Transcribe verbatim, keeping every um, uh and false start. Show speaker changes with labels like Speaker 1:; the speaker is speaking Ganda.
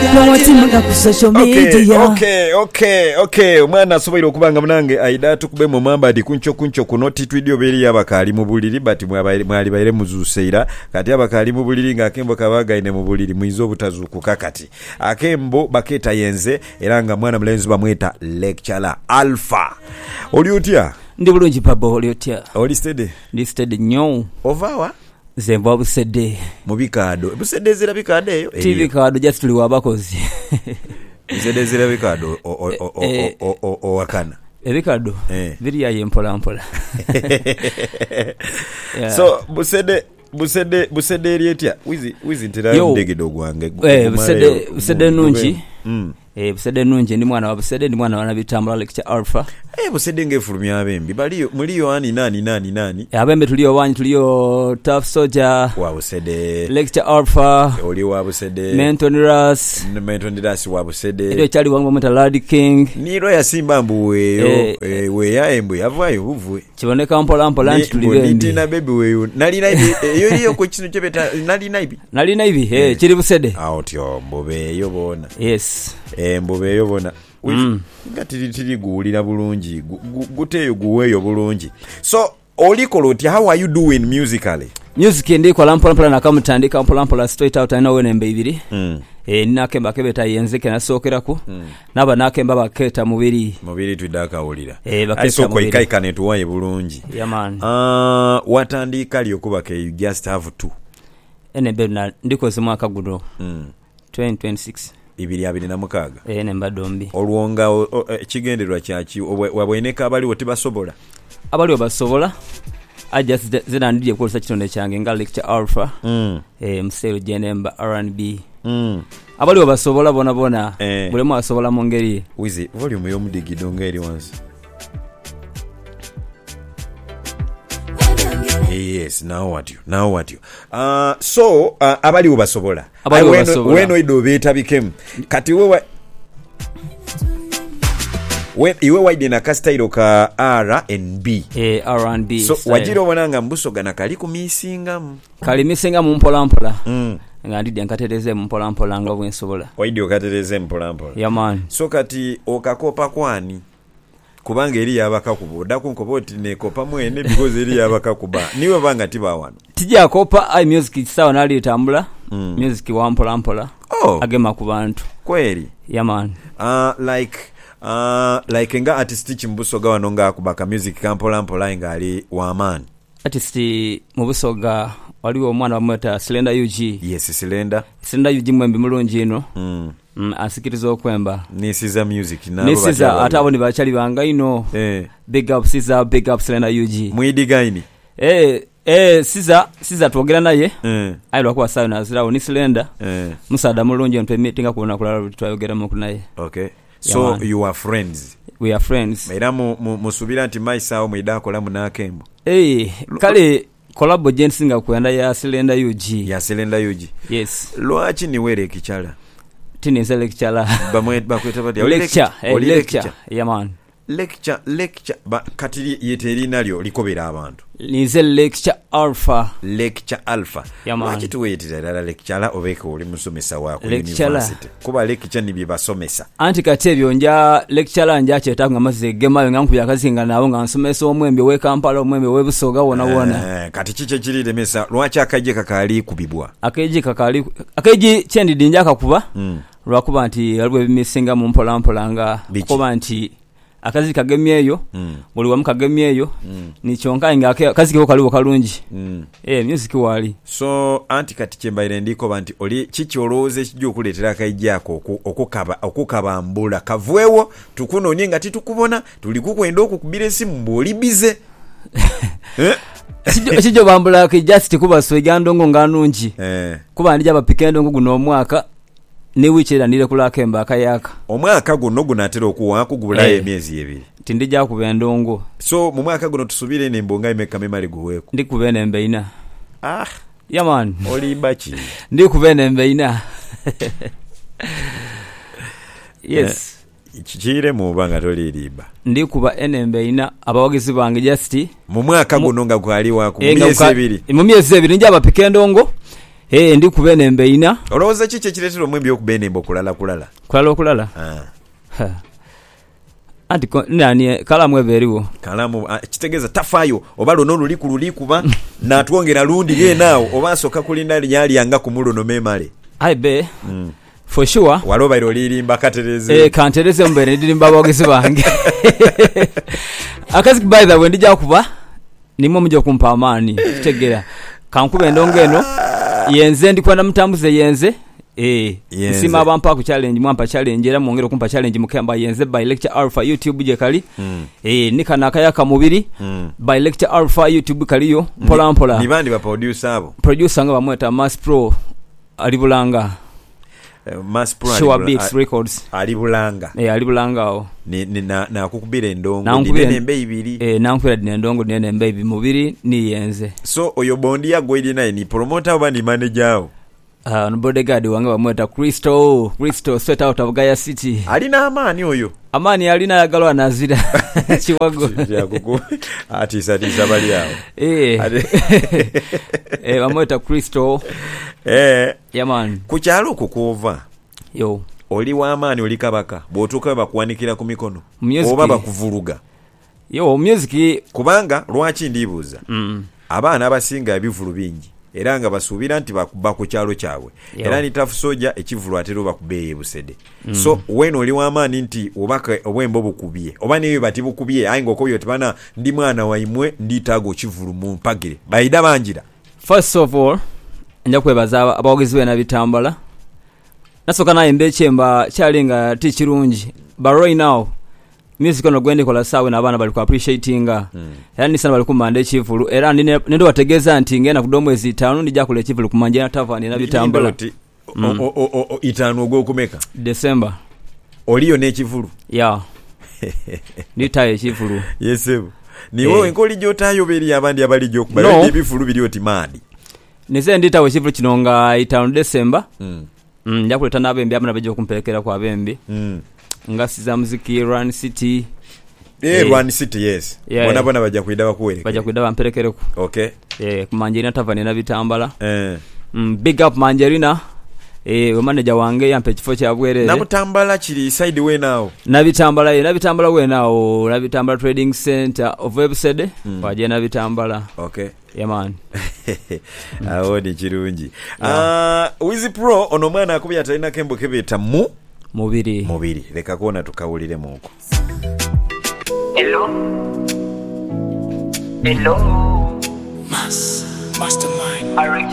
Speaker 1: promoting nga ku social media.
Speaker 2: Okay, okay, okay. Omwana asobola okubanga munange aida tukube mu mamba di kuncho kuncho kuno titwidio beri yabakali mu buliri bati mwali baire muzuseira kati abakali mu buliri nga akembo kabaga ine mu buliri muizo butazuku kakati akembo baketa yenze eranga mwana mlenzi bamweta lecturer Alpha. Oli utya?
Speaker 1: Ndi bulungi pabo oli utya?
Speaker 2: Oli steady?
Speaker 1: Ndi steady nyo.
Speaker 2: Ovawa?
Speaker 1: Zemba busede.
Speaker 2: Mubikado. Busede zira bikado eyo.
Speaker 1: T V kado just tuli wabakozi.
Speaker 2: Busede zira bikado o o o o o o wakana.
Speaker 1: Ebikado. Biri ya yempola mpola.
Speaker 2: So busede busede busede erietya wizi wizi ntira ndege dogwange.
Speaker 1: Eh busede busede nunji. Mm. Eh busede nunji ndi mwana wa busede ndi mwana wana bitambula lecture Alpha.
Speaker 2: Eh busede ngefulumya abembi baliyo muliyo ani nani nani nani.
Speaker 1: Eh abembe tuliyo wanyi tuliyo Tough Soldier.
Speaker 2: Wa busede.
Speaker 1: Lecture Alpha.
Speaker 2: Oli wa busede.
Speaker 1: Menton Ras.
Speaker 2: Menton Ras wa busede.
Speaker 1: Edo chali wangu mta Lady King.
Speaker 2: Niro ya Simba mbuweyo eh, eh we ya embu yavayo huvwe.
Speaker 1: Kiboneka mpola mpola nti tulibendi.
Speaker 2: Ndi na baby weyo. Nali na ibi yo yo ko kinu chebeta nali na ibi.
Speaker 1: Nali na ibi eh kiri busede.
Speaker 2: Aotyo mbobe yo bona.
Speaker 1: Yes.
Speaker 2: Eh mbobe yo bona. Mm. Ngatiri tiri guulira bulungi guteyo guweyo bulungi. So olikoloti, how are you doing musically?
Speaker 1: Music ndi kwa lampola mpala nakamutandika mpala mpala straight out ana wene mbibiri. Mm. Eh nakemba kebeta yenzeke nasokerako. Mm. Naba nakemba baketa mubiri.
Speaker 2: Mubiri twidaka olira.
Speaker 1: Eh baketa
Speaker 2: so mubiri. So kwa netuwaye bulungi.
Speaker 1: Yeah man.
Speaker 2: Ah uh, watandika lyokubake you just have to.
Speaker 1: Ene bena ndiko zimwaka guno. Mm. twenty twenty-six.
Speaker 2: Ibiri abiri na mukaga.
Speaker 1: Eh ne mbadombi.
Speaker 2: Olwonga kigenderwa kyaki wabweneka abali otibasobola.
Speaker 1: Abali obasobola. I just zina ndije ko kitonde kyange nga lecture Alpha. Mm. Eh mselo jenemba R and B. Mm. Abali obasobola bona bona. Eh. Bulemu asobola mu ngeri.
Speaker 2: Wizi volume yo mudigido ngeri once. Yes, now what you now what you uh so uh, abali obasobola
Speaker 1: abali obasobola
Speaker 2: weno ido beta bikem kati wewe we iwe wide na ka style ka R and B
Speaker 1: eh R and B
Speaker 2: so wajiro bonanga mbusoga na kali ku misinga
Speaker 1: kali misinga mu mpola mpola mm nga ndidi nkatereze mu mpola mpola nga bwensobola
Speaker 2: wide okatereze mpola mpola
Speaker 1: yeah man
Speaker 2: so kati okakopa kwani kubanga eri yabaka kuboda kunkoboti ne kopa mwene because eri yabaka kuba niwe banga tiba wano
Speaker 1: tija kopa I music sawa nali tambula mm. Music wampola mpola oh. Agema ku bantu
Speaker 2: kweli
Speaker 1: yeah man
Speaker 2: uh like uh like nga artist chimbusoga wanonga kubaka music kampola mpola ngali wa man
Speaker 1: artist mubusoga waliwo omwana wamweta Slender U G.
Speaker 2: Yes Slender
Speaker 1: Slender U G mwembi mulungi ino
Speaker 2: mm.
Speaker 1: Mm, asikiriza okwemba
Speaker 2: nisiza music
Speaker 1: nabo nisiza atabo ni bachali banga ino eh big up siza big up Slender U G
Speaker 2: mwidigaini
Speaker 1: eh eh siza siza twogera naye eh ailo kwa sawa na zirawo ni Slender eh musada mulungi ntwe meeting akuna kulala twayogera mu kunaye
Speaker 2: okay so yeah, you are friends
Speaker 1: we are friends
Speaker 2: maira mu musubira nti maisa o mwidako la munakembo
Speaker 1: eh kale collab jensinga kwenda ya Slender U G
Speaker 2: ya Slender U G
Speaker 1: yes
Speaker 2: lwachi ni were kichala
Speaker 1: tini lecture
Speaker 2: bamwe bakweta badi
Speaker 1: lecture eh, lecture yeah man
Speaker 2: lecture lecture ba katiri yeteri nalyo likobera abantu
Speaker 1: nize lecture Alpha
Speaker 2: lecture Alpha
Speaker 1: yeah man
Speaker 2: wakitu wetira dala lecture obeka oli musomesa wako university kuba lecture ni bibasomesa
Speaker 1: anti katebyo nja lecture nja cheta ngamaze gema nganku yakazinga nawo ngansomesa omwembe we Kampala omwembe we Busoga wona wona
Speaker 2: eh kati chiche chiri demesa lwachi akaje kakali kubibwa
Speaker 1: akaje kakali akaje chendi dinja kakuba mm. Lwakuba nti aliwe bimisinga mu mpola mpola nga kuba nti akazi kagemyeyo mm. Buli wa mukagemyeyo mm. Ni chonka nga akazi kiko kaliwo kalungi mm. Eh music wali
Speaker 2: so anti kati chembaire ndiko banti oli chichi oloze kijjo kuletera kayijako okukaba okukaba mbula kavwewo tukuno nyinga titukubona tulikukwenda okukubira simu mboli bize
Speaker 1: eh Chijo chijo bambula ke just kuba swegandongo nganungi eh kuba ndija bapikendo nguno omwaka ne wichera ndire kulakemba akayaka
Speaker 2: omwaka guno gunatera okuwa kugubulaye emyezi ebiri
Speaker 1: tindija kubendongo
Speaker 2: so mu mwaka guno tusubire ne mbonga imeka memali guweko
Speaker 1: ndi kubene mbeina
Speaker 2: ah
Speaker 1: yeah man
Speaker 2: oli bachi
Speaker 1: ndi kubene mbeina yes
Speaker 2: ichire mu banga toli liba
Speaker 1: ndi kuba enembe ina abawagizi bange just
Speaker 2: mu mwaka guno nga kwali wa ku myezi ebiri
Speaker 1: mu myezi ebiri njaba pikendongo eh ndi kubene mbeina
Speaker 2: olowooza kiki ekireetera omwembi okubene mbo kulala kulala
Speaker 1: kulala okulala
Speaker 2: ah
Speaker 1: anti nani kalamu eberiwo
Speaker 2: kalamu kitegeeza tafaayo oba luno luli ku luli kuba natwongera lundi ye naawo oba asoka kulinda linyali yanga ku mulono memale
Speaker 1: ai be
Speaker 2: mm.
Speaker 1: for sure
Speaker 2: waloba iro lirimba katereze
Speaker 1: eh kantereze mbere ndirimba bagezi bange akazi by the way ndija kuba nimwe mujja kumpa amani kitegera kankube ndongeno yenze ndikwanda mutambuze yenze eh sima abampa ku challenge mwampa challenge era mwongera kumpa challenge mukamba yenze by lecture alpha YouTube je kali mm. eh nikana kayaka mubiri mm. by lecture alpha YouTube kaliyo mpola mpola
Speaker 2: ni bandi ba producer abo
Speaker 1: producer nga bamweta Mass Pro alibulanga
Speaker 2: uh, Mass Pro
Speaker 1: Sure Beats Records
Speaker 2: alibulanga
Speaker 1: eh alibulanga o
Speaker 2: ni, ni na na kukubira endongo ndine embe ibiri
Speaker 1: eh nankubira dine endongo ndine embe ibiri mubiri ni yenze
Speaker 2: so oyo bondi ya goidi naye ni promoter oba ni manager o
Speaker 1: ah uh, no bodyguard wange bamweta Crystal Crystal straight out of Gaia City
Speaker 2: alina amani oyo
Speaker 1: amani alina yagalwa nazira chiwago
Speaker 2: ya kuku ati sati sabali yao
Speaker 1: eh eh bamweta Crystal
Speaker 2: eh
Speaker 1: yaman
Speaker 2: kukyalo kukuva
Speaker 1: yo
Speaker 2: oli wa amani oli kabaka botuka bakuwanikira ku mikono
Speaker 1: oba
Speaker 2: bakuvuluga
Speaker 1: yo music
Speaker 2: kubanga lwaki ndibuuza
Speaker 1: mm.
Speaker 2: abaana abasinga ebivulu bingi era nga basuubira nti bakuba ku kyalo kyabwe era ni tafu soja ekivulu atero bakubeeye busede mm. so weno oli w'amaani nti obaka obwembo bukubye oba niyo bati bukubye ayi ng'okoyo tibana ndi mwana waimwe nditaaga ekivulu mu mpagire bayida banjira
Speaker 1: first of all nja kwebaza abawogezi bena bitambala nasoka naye mbechemba kyalinga ti kirungi but right now music ono gwende kola sawe na abana bali ku appreciatinga mm. era ni sana bali kumanda ekivulu era nendo wategeza nti ngena kudomwezi tano ndija kule ekivulu kumanja tavani na bitambala
Speaker 2: mm. o o o itano ogwo kumeka
Speaker 1: December
Speaker 2: oliyo ne ekivulu
Speaker 1: ya nitaye ekivulu
Speaker 2: yesebu niwo hey. Enkoli jotayo beri abandi abali jo kubali no. Ebifulu biri oti madi
Speaker 1: neze nditawe ekivulu kinonga itano December
Speaker 2: mm.
Speaker 1: mm nja kuleta nabembe abana baje kumpelekera kwa bembe
Speaker 2: mm.
Speaker 1: ngasi za muziki Run City
Speaker 2: eh Run City yes
Speaker 1: yeah,
Speaker 2: bona bona baja kuidawa kuwereka
Speaker 1: baja kuidawa mpelekereko
Speaker 2: okay
Speaker 1: eh kumanjerina tavani na bitambala
Speaker 2: eh
Speaker 1: mm, big up manjerina eh manager wange yampe kifo kya bwerere
Speaker 2: na butambala kiri side we now
Speaker 1: na bitambala na bitambala we now na bitambala trading center of website mm. baje na bitambala
Speaker 2: okay
Speaker 1: yeah man
Speaker 2: awo ni kirungi ah uh, Wiz Pro ono mwana akubya atalina kembo kebeta mu
Speaker 1: mubiri
Speaker 2: mubiri leka kuona tukawulire muko
Speaker 3: hello hello Mas mastermind I